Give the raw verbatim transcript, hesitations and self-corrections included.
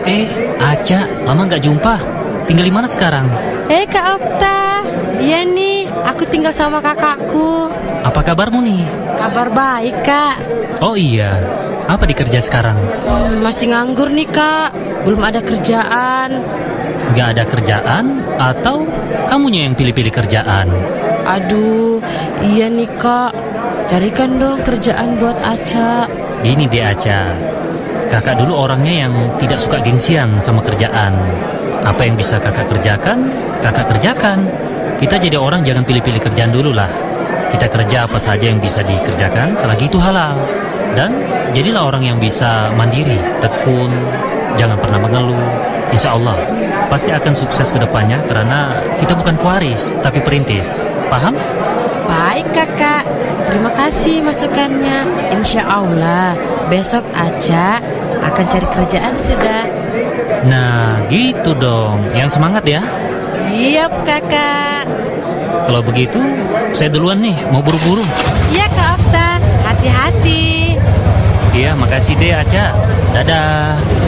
Eh, Aca, lama gak jumpa. Tinggal di mana sekarang? Eh Kak Okta, iya nih, aku tinggal sama kakakku. Apa kabarmu nih? Kabar baik Kak. Oh iya, apa dikerja sekarang? hmm, Masih nganggur nih Kak, belum ada kerjaan. Gak ada kerjaan atau kamunya yang pilih-pilih kerjaan? Aduh, iya nih Kak, carikan dong kerjaan buat Aca. Gini deh Aca, kakak dulu orangnya yang tidak suka gengsian sama kerjaan. Apa yang bisa kakak kerjakan, kakak kerjakan. Kita jadi orang jangan pilih-pilih kerjaan dulu lah. Kita kerja apa saja yang bisa dikerjakan selagi itu halal. Dan jadilah orang yang bisa mandiri, tekun, jangan pernah mengeluh. Insya Allah pasti akan sukses ke depannya karena kita bukan pewaris tapi perintis. Paham? Baik kakak, terima kasih masukannya. Insya Allah besok Aca akan cari kerjaan sudah. Nah gitu dong, yang semangat ya. Siap kakak. Kalau begitu saya duluan nih, mau buru-buru. Iya Kak Okta, hati-hati. Iya makasih deh Aca. Dadah.